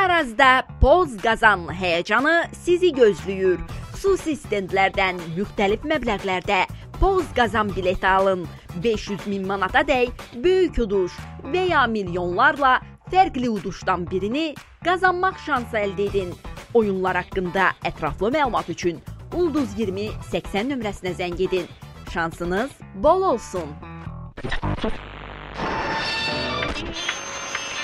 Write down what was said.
Arazda Poz qazan həyəcanı sizi gözləyir. Xüsusi stendlərdən müxtəlif məbləğlərdə Poz qazan bileti alın. 500.000 manata dək böyük uduş və ya milyonlarla fərqli uduşdan birini qazanmaq şansı əldə edin. Oyunlar haqqında ətraflı məlumat üçün Ulduz 20 80 nömrəsinə zəng edin. Şansınız bol olsun.